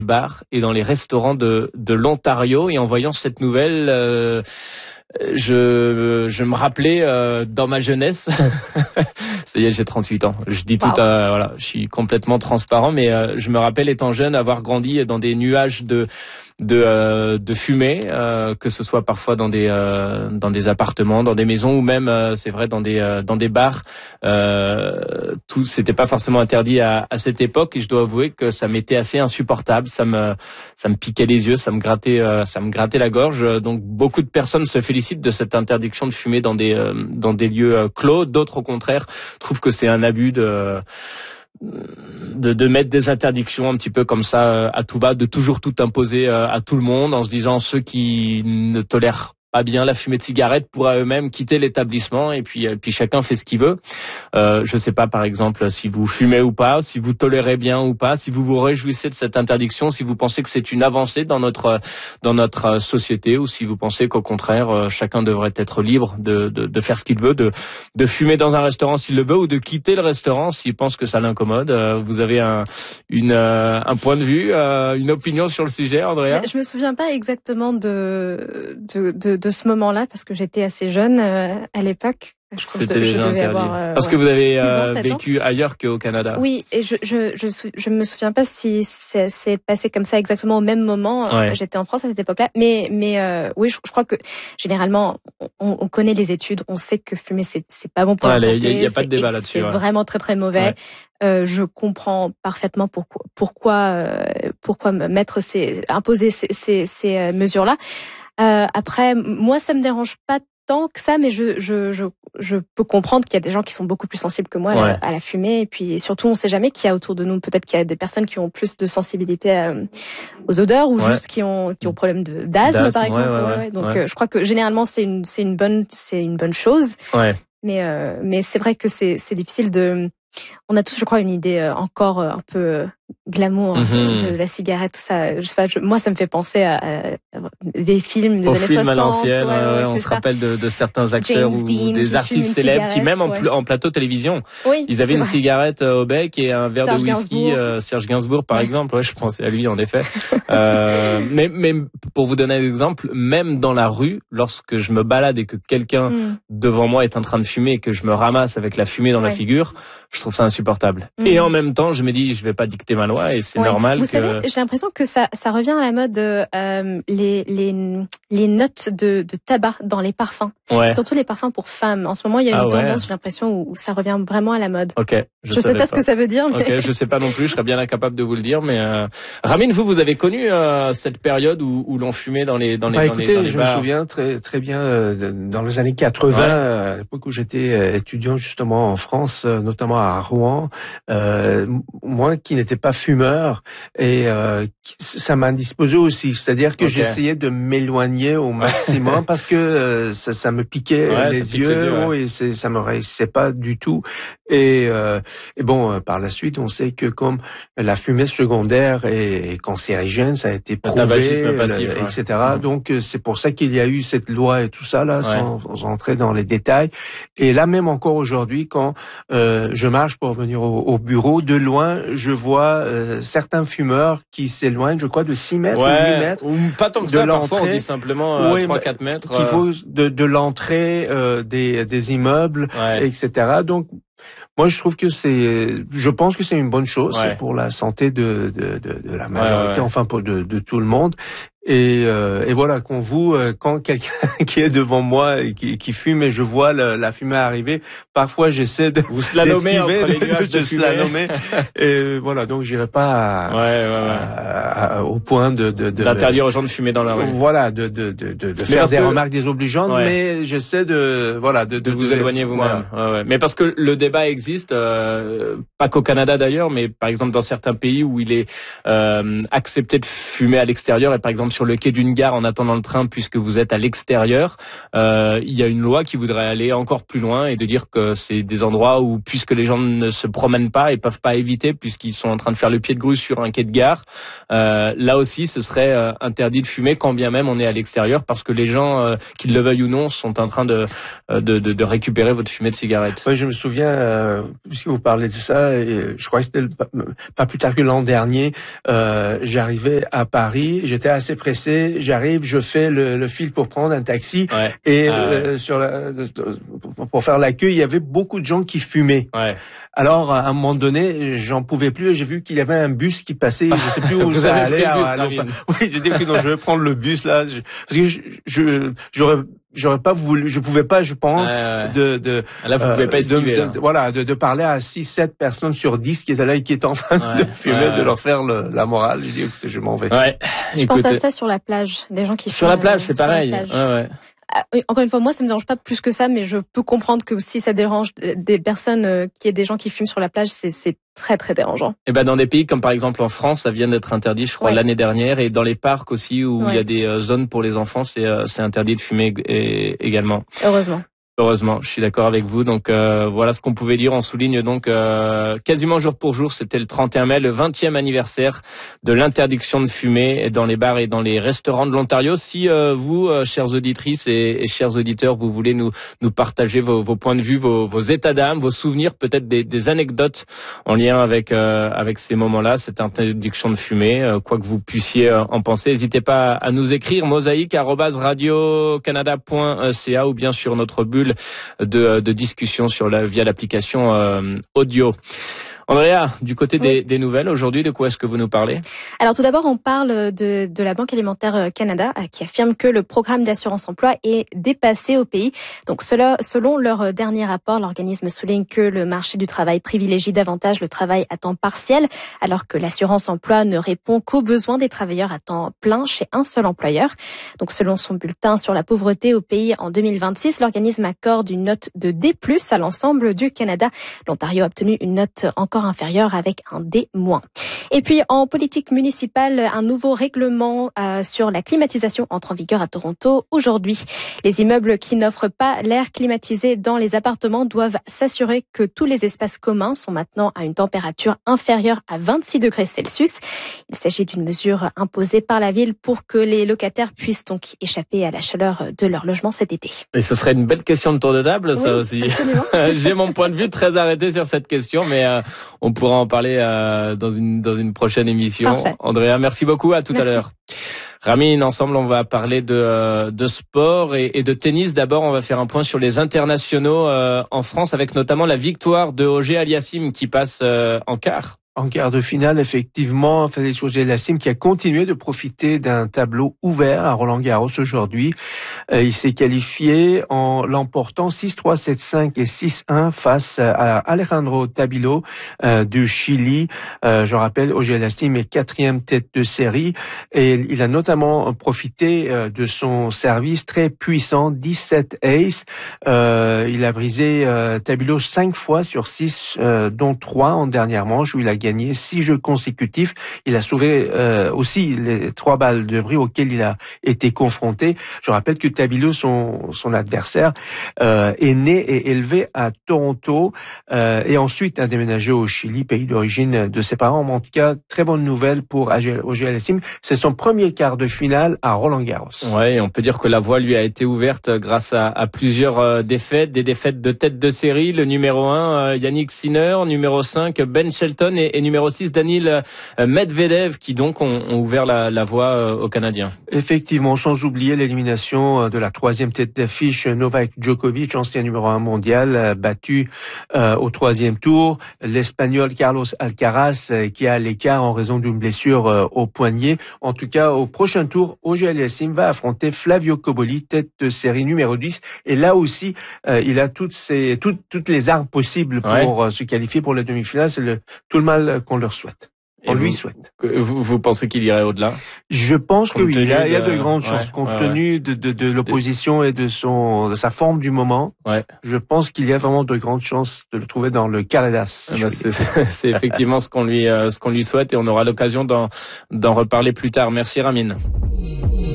bars et dans les restaurants de l'Ontario. Et en voyant cette nouvelle, je me rappelais dans ma jeunesse. Ça y est, j'ai 38 ans. Je dis tout, voilà, je suis complètement transparent, mais je me rappelle étant jeune avoir grandi dans des nuages de fumée, que ce soit parfois dans des appartements, dans des maisons ou même c'est vrai dans des bars. Tout c'était pas forcément interdit à cette époque, et je dois avouer que ça m'était assez insupportable. Ça me piquait les yeux, ça me grattait la gorge. Donc beaucoup de personnes se félicitent de cette interdiction de fumer dans des lieux clos. D'autres au contraire trouvent que c'est un abus de mettre des interdictions un petit peu comme ça à tout va, de toujours tout imposer à tout le monde, en se disant ceux qui ne tolèrent pas bien la fumée de cigarette pourraient eux-mêmes quitter l'établissement, et puis chacun fait ce qu'il veut. Je sais pas, par exemple, si vous fumez ou pas, si vous tolérez bien ou pas, si vous vous réjouissez de cette interdiction, si vous pensez que c'est une avancée dans notre société, ou si vous pensez qu'au contraire chacun devrait être libre de faire ce qu'il veut, de fumer dans un restaurant s'il le veut, ou de quitter le restaurant s'il pense que ça l'incommode. Vous avez un point de vue, une opinion sur le sujet, Andrea? Je me souviens pas exactement de ce moment-là, parce que j'étais assez jeune à l'époque. C'était déjà interdit. Parce que vous avez vécu ailleurs qu'au Canada. Oui, et je me souviens pas si c'est passé comme ça exactement au même moment. Ouais. J'étais en France à cette époque-là, mais oui, je crois que généralement on connaît les études, on sait que fumer c'est pas bon pour la santé. Il y a pas de débat là-dessus. C'est vraiment très très mauvais. Ouais. Je comprends parfaitement pourquoi imposer ces mesures-là. Après, moi, ça me dérange pas tant que ça, mais je peux comprendre qu'il y a des gens qui sont beaucoup plus sensibles que moi à la fumée, et puis surtout, on sait jamais qui y a autour de nous. Peut-être qu'il y a des personnes qui ont plus de sensibilité aux odeurs, ou juste qui ont problème d'asthme, par exemple. Donc, je crois que généralement, c'est une bonne chose. Ouais. Mais c'est vrai que c'est difficile on a tous, je crois, une idée encore un peu glamour de la cigarette, tout ça. Moi, ça me fait penser à des films des années 60. À l'ancienne, on se rappelle de certains acteurs ou des artistes célèbres qui, même en plateau télévision, ils avaient une cigarette au bec et un verre de whisky. Serge Gainsbourg, par exemple. Ouais, je pensais à lui, en effet. Mais pour vous donner un exemple, même dans la rue, lorsque je me balade et que quelqu'un devant moi est en train de fumer et que je me ramasse avec la fumée dans la figure, je trouve ça insupportable. Et en même temps, je me dis, je vais pas dicter ma loi, et c'est normal. Vous savez, j'ai l'impression que ça revient à la mode, les notes de tabac dans les parfums. Ouais. Surtout les parfums pour femmes. En ce moment, il y a une tendance, j'ai l'impression, où ça revient vraiment à la mode. Ok. Je sais pas ce que ça veut dire. Mais... Ok, je sais pas non plus. Je serais bien incapable de vous le dire. Mais Ramin, vous avez connu cette période où l'on fumait dans les bars. Écoutez, je me souviens très bien dans les années 80, à l'époque où j'étais étudiant justement en France, notamment à Rouen. Moi qui n'étais pas fumeur, et ça m'a indisposé aussi. C'est-à-dire que j'essayais de m'éloigner au maximum parce que ça me piquait les yeux, et ça me réussissait pas du tout. Et bon, par la suite, on sait que comme la fumée secondaire est cancérigène, ça a été prouvé, passif, etc. Donc c'est pour ça qu'il y a eu cette loi et tout ça là, sans entrer dans les détails. Et là même encore aujourd'hui, quand je marche pour venir au bureau, de loin, je vois certains fumeurs qui s'éloignent, je crois, de 6 mètres ou 8 mètres. Ou pas tant que ça, parfois on dit simplement 3-4 mètres. Qu'il faut de l'entrée des immeubles, etc. Donc, moi, je pense que c'est une bonne chose pour la santé de la majorité, enfin de tout le monde. Et voilà, quand quelqu'un qui est devant moi et qui fume, et je vois la fumée arriver, parfois j'essaie de slalomer entre les nuages de slalomer. Et voilà, donc j'irai pas au point d'interdire aux gens de fumer dans la rue. Voilà, de faire des remarques désobligeantes, mais j'essaie de vous éloigner vous-même. Voilà. Ouais. Mais parce que le débat existe, pas qu'au Canada d'ailleurs, mais par exemple dans certains pays où il est accepté de fumer à l'extérieur, et par exemple sur le quai d'une gare en attendant le train, puisque vous êtes à l'extérieur, il y a une loi qui voudrait aller encore plus loin et de dire que c'est des endroits où, puisque les gens ne se promènent pas et peuvent pas éviter, puisqu'ils sont en train de faire le pied de grue sur un quai de gare, là aussi, ce serait interdit de fumer quand bien même on est à l'extérieur, parce que les gens, qu'ils le veuillent ou non, sont en train de récupérer votre fumée de cigarette. Oui, je me souviens, puisque vous parlez de ça, et je crois que c'était pas plus tard que l'an dernier, j'arrivais à Paris, j'étais assez pressé, j'arrive, je fais le fil pour prendre un taxi, et pour faire la queue, il y avait beaucoup de gens qui fumaient. Ouais. Alors, à un moment donné, j'en pouvais plus et j'ai vu qu'il y avait un bus qui passait. Je sais plus où ça allait. Oui, j'ai dit que non, je vais prendre le bus là, parce que j'aurais pas voulu, je pouvais pas, je pense, là vous pouvez pas esquiver. De parler à 6-7 personnes sur 10 qui étaient là et qui étaient en train de fumer, de leur faire la morale. J'ai dit, écoutez, je m'en vais. Je pense à ça sur la plage, des gens qui sur la plage, c'est pareil. Encore une fois, moi, ça me dérange pas plus que ça, mais je peux comprendre que si ça dérange des personnes, qu'il y ait des gens qui fument sur la plage, c'est très très dérangeant. Et dans des pays comme par exemple en France, ça vient d'être interdit, je crois, l'année dernière, et dans les parcs aussi où il y a des zones pour les enfants, c'est interdit de fumer également. Heureusement, je suis d'accord avec vous. Donc voilà ce qu'on pouvait dire. On souligne donc quasiment jour pour jour, c'était le 31 mai, le 20e anniversaire de l'interdiction de fumer dans les bars et dans les restaurants de l'Ontario. Si vous, chères auditrices et chers auditeurs, vous voulez nous partager vos points de vue, vos états d'âme, vos souvenirs, peut-être des anecdotes en lien avec ces moments-là, cette interdiction de fumer, quoi que vous puissiez en penser, n'hésitez pas à nous écrire mosaïque@radiocanada.ca ou bien sur notre bulle de discussion via l'application audio. Andrea, du côté des nouvelles, aujourd'hui, de quoi est-ce que vous nous parlez? Alors tout d'abord, on parle de la Banque alimentaire Canada qui affirme que le programme d'assurance emploi est dépassé au pays. Donc selon leur dernier rapport, l'organisme souligne que le marché du travail privilégie davantage le travail à temps partiel, alors que l'assurance emploi ne répond qu'aux besoins des travailleurs à temps plein chez un seul employeur. Donc selon son bulletin sur la pauvreté au pays en 2026, l'organisme accorde une note de D+ à l'ensemble du Canada. L'Ontario a obtenu une note encore inférieur avec un D-. Et puis en politique municipale, un nouveau règlement sur la climatisation entre en vigueur à Toronto aujourd'hui. Les immeubles qui n'offrent pas l'air climatisé dans les appartements doivent s'assurer que tous les espaces communs sont maintenant à une température inférieure à 26 degrés Celsius. Il s'agit d'une mesure imposée par la ville pour que les locataires puissent donc échapper à la chaleur de leur logement cet été. Et ce serait une belle question de tour de table, ça aussi. J'ai mon point de vue très arrêté sur cette question, mais on pourra en parler dans une prochaine émission. Parfait. Andrea, merci beaucoup. À tout à l'heure. Ramin, ensemble, on va parler de sport et de tennis. D'abord, on va faire un point sur les internationaux en France, avec notamment la victoire de Auger-Aliassime qui passe en quart. En quart de finale, effectivement, Félix Auger-Aliassime qui a continué de profiter d'un tableau ouvert à Roland-Garros aujourd'hui. Il s'est qualifié en l'emportant 6-3, 7-5 et 6-1 face à Alejandro Tabilo du Chili. Je rappelle, Auger-Aliassime est 4e tête de série et il a notamment profité de son service très puissant, 17 aces. Il a brisé Tabilo 5 fois sur 6, dont 3 en dernière manche où il a gagné 6 jeux consécutifs. Il a sauvé aussi les 3 balles de bris auxquelles il a été confronté. Je rappelle que Tabilo, son adversaire, est né et élevé à Toronto et ensuite a déménagé au Chili, pays d'origine de ses parents. Mais en tout cas, très bonne nouvelle pour Auger-Aliassime. C'est son premier quart de finale à Roland-Garros. Ouais, on peut dire que la voie lui a été ouverte grâce à plusieurs défaites, des défaites de tête de série. Le numéro 1, Yannick Sinner, numéro 5, Ben Shelton et numéro 6, Daniil Medvedev, qui donc ont ouvert la voie aux Canadiens. Effectivement, sans oublier l'élimination de la 3e tête d'affiche, Novak Djokovic, ancien numéro 1 mondial, battu au 3e tour. L'Espagnol Carlos Alcaraz, qui a l'écart en raison d'une blessure au poignet. En tout cas, au prochain tour, Auger-Aliassime va affronter Flavio Cobolli, tête de série numéro 10. Et là aussi, il a toutes les armes possibles pour se qualifier pour la demi-finale. C'est tout le mal qu'on leur souhaite. On lui souhaite. Vous pensez qu'il irait au-delà? Je pense que oui. Il y a de grandes chances, compte tenu de l'opposition et de sa forme du moment. Ouais. Je pense qu'il y a vraiment de grandes chances de le trouver dans le Caradas. C'est effectivement ce qu'on lui souhaite et on aura l'occasion d'en reparler plus tard. Merci Ramin.